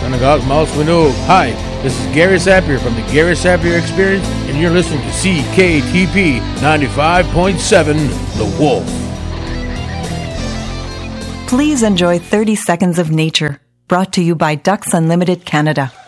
Anagog Mouse Winnow. Hi, this is Gary Sapir from the Gary Sapir Experience, and you're listening to CKTP 95.7, The Wolf. Please enjoy 30 Seconds of Nature, brought to you by Ducks Unlimited Canada.